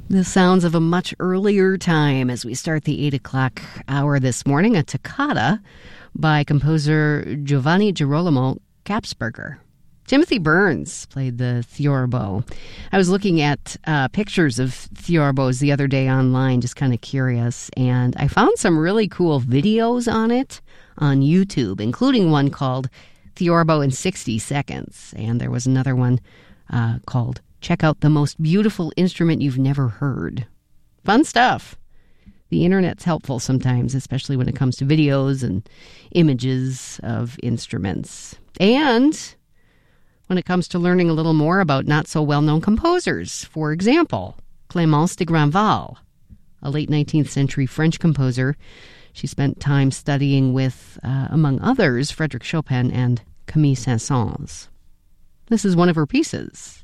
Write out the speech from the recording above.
The sounds of a much earlier time as we start the 8 o'clock hour this morning, a toccata by composer Giovanni Girolamo Kapsberger. Timothy Burns played the theorbo. I was looking at pictures of theorbos the other day online, just kind of curious, and I found some really cool videos on it on YouTube, including one called Theorbo in 60 Seconds, and there was another one called Check Out the Most Beautiful Instrument You've Never Heard. Fun stuff. The internet's helpful sometimes, especially when it comes to videos and images of instruments. And when it comes to learning a little more about not-so-well-known composers. For example, Clémence de Grandval, a late 19th century French composer. She spent time studying with, among others, Frédéric Chopin and Camille Saint-Saëns. This is one of her pieces.